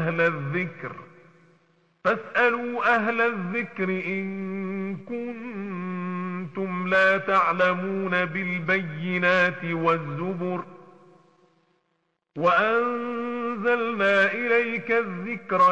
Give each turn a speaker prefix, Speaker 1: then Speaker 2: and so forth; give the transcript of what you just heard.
Speaker 1: فاسألوا أهل الذكر إن كنتم لا تعلمون بالبينات والزبر وأنزلنا إليك الذكر